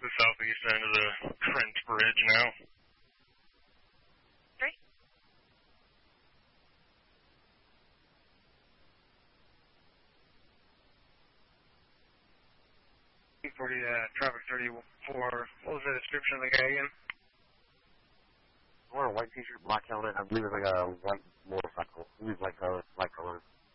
the southeast end of the Trent Bridge now. Great. 40, traffic 34. What was the description of the guy again? Wore a white t-shirt, black helmet. I believe it's like a white motorcycle. He was like light color.